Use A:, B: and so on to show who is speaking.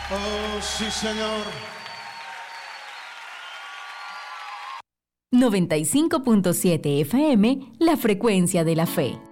A: Oh, sí, señor.
B: 95.7 FM, la frecuencia de la fe.